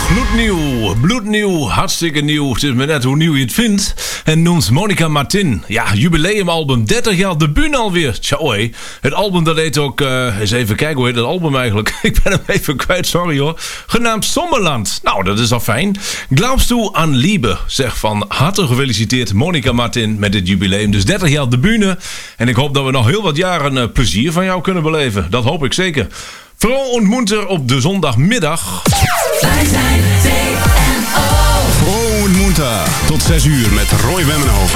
Bloednieuw, hartstikke nieuw. Het is maar net hoe nieuw je het vindt. En noemt Monica Martin. Ja, jubileumalbum, 30 jaar debuut alweer. Tjauw hé. Het album dat heet ook, eens even kijken hoe heet het album eigenlijk. Ik ben hem even kwijt, sorry hoor. Genaamd Sommerland. Nou, dat is al fijn. Glaubst du an Liebe? Zeg van harte gefeliciteerd Monica Martin met dit jubileum. Dus 30 jaar debuut. En ik hoop dat we nog heel wat jaren plezier van jou kunnen beleven. Dat hoop ik zeker. Vooral ontmoeten op de zondagmiddag. Wij zijn TNO. Vrolijk Moenta. Tot 6 uur met Roy Wemmenhoven.